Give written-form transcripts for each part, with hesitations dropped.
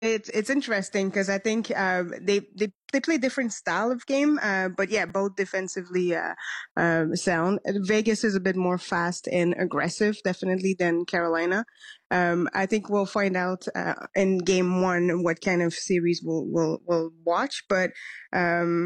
It's interesting because I think they play different style of game, but yeah, both defensively sound. Vegas is a bit more fast and aggressive, definitely, than Carolina. I think we'll find out in game one what kind of series we'll watch, but um,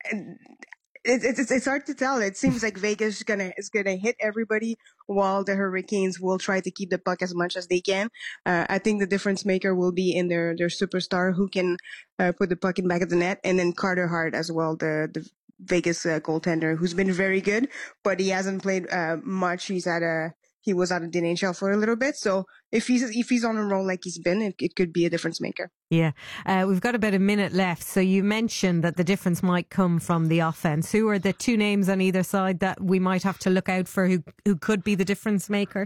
it's hard to tell. It seems like Vegas is gonna hit everybody, while the Hurricanes will try to keep the puck as much as they can. I think the difference maker will be in their superstar who can put the puck in back of the net, and then Carter Hart as well, the Vegas goaltender, who's been very good, but he hasn't played much. He was out of the NHL for a little bit, so if he's on a roll like he's been, it could be a difference maker. Yeah. We've got about a minute left. So you mentioned that the difference might come from the offense. Who are the two names on either side that we might have to look out for who could be the difference maker?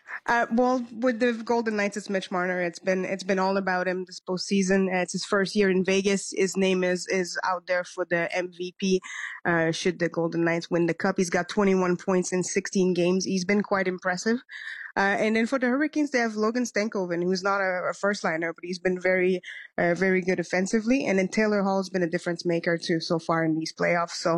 Well, with the Golden Knights, it's Mitch Marner. It's been all about him this postseason. It's his first year in Vegas. His name is out there for the MVP. Should the Golden Knights win the cup, he's got 21 points in 16 games. He's been quite impressive. And then for the Hurricanes, they have Logan Stankoven, who's not a first liner, but he's been very good offensively. And then Taylor Hall's been a difference maker too so far in these playoffs. So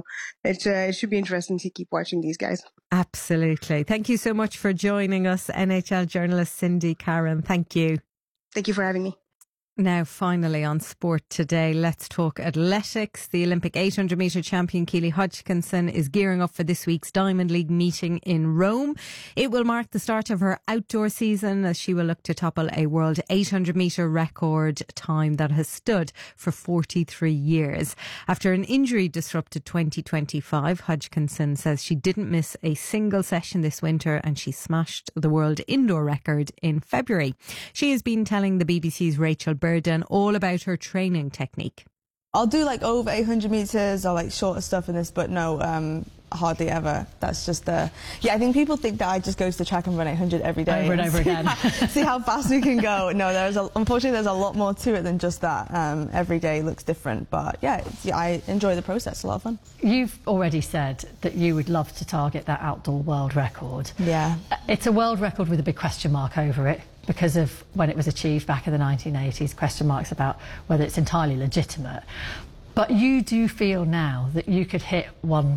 it should be interesting to keep watching these guys. Absolutely. Thank you so much for joining us, NHL journalist Cindy Carron. Thank you. Thank you for having me. Now, finally on Sport Today, let's talk athletics. The Olympic 800 metre champion Keely Hodgkinson is gearing up for this week's Diamond League meeting in Rome. It will mark the start of her outdoor season, as she will look to topple a world 800 metre record time that has stood for 43 years. After an injury disrupted 2025, Hodgkinson says she didn't miss a single session this winter, and she smashed the world indoor record in February. She has been telling the BBC's Rachel Burden all about her training technique. I'll do like over 800 metres or like shorter stuff in this, but no, hardly ever. That's just I think people think that I just go to the track and run 800 every day. Over and over again. See how fast we can go. No, unfortunately there's a lot more to it than just that. Every day looks different, but yeah, I enjoy the process. It's a lot of fun. You've already said that you would love to target that outdoor world record. Yeah. It's a world record with a big question mark over it, because of when it was achieved back in the 1980s, question marks about whether it's entirely legitimate. But you do feel now that you could hit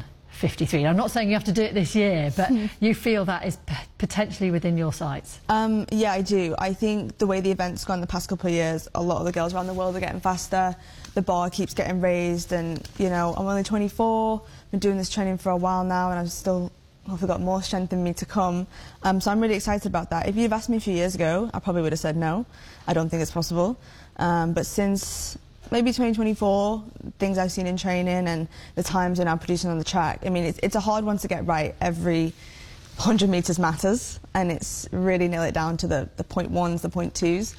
153. I'm not saying you have to do it this year, but you feel that is potentially within your sights. Yeah, I do. I think the way the event's gone the past couple of years, a lot of the girls around the world are getting faster. The bar keeps getting raised, and you know, I'm only 24. I've been doing this training for a while now, and I've got more strength in me to come. So I'm really excited about that. If you'd have asked me a few years ago, I probably would have said no. I don't think it's possible. But since maybe 2024, things I've seen in training and the times we're now producing on the track, I mean, it's a hard one to get right. Every 100 metres matters, and it's really nail it down to the 0.1s, the 0.2s.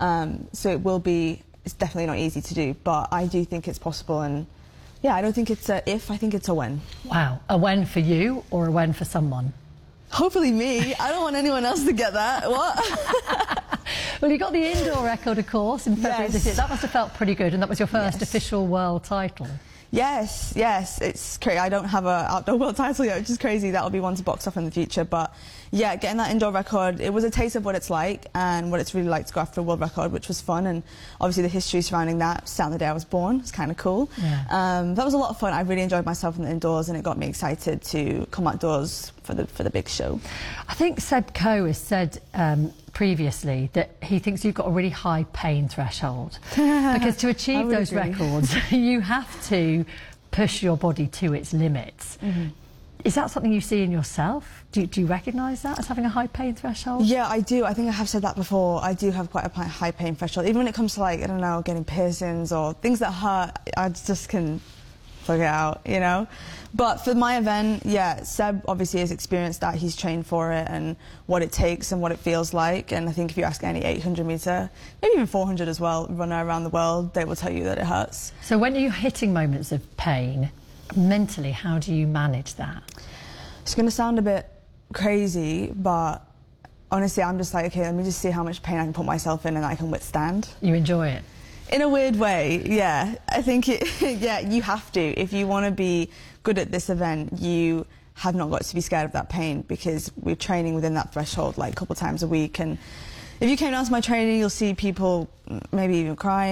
So it's definitely not easy to do, but I do think it's possible. And yeah, I don't think it's a if, I think it's a when. Wow. A when for you or a when for someone? Hopefully me. I don't want anyone else to get that. What? Well, you got the indoor record, of course, in February this year. That must have felt pretty good, and that was your first official world title. Yes, it's crazy. I don't have an outdoor world title yet, which is crazy. That'll be one to box off in the future. But yeah, getting that indoor record, it was a taste of what it's like and what it's really like to go after a world record, which was fun. And obviously the history surrounding that, starting the day I was born, was kind of cool. Yeah. That was a lot of fun. I really enjoyed myself in the indoors, and it got me excited to come outdoors for the big show. I think Seb Coe has said previously that he thinks you've got a really high pain threshold because to achieve those records you have to push your body to its limits. Is that something you see in yourself? Do you recognise that as having a high pain threshold? Yeah, I do. I think I have said that before. I do have quite a high pain threshold. Even when it comes to, like, I don't know, getting piercings or things that hurt, I just can plug it out, you know? But for my event, yeah, Seb obviously has experienced that. He's trained for it and what it takes and what it feels like. And I think if you ask any 800 metre, maybe even 400 as well, runner around the world, they will tell you that it hurts. So when you're hitting moments of pain, mentally, how do you manage that? It's going to sound a bit crazy, but honestly, I'm just like, okay, let me just see how much pain I can put myself in and I can withstand. You enjoy it? In a weird way, yeah. I think yeah, you have to. If you want to be good at this event, you have not got to be scared of that pain, because we're training within that threshold like a couple of times a week. And if you came down to my training, you'll see people maybe even crying.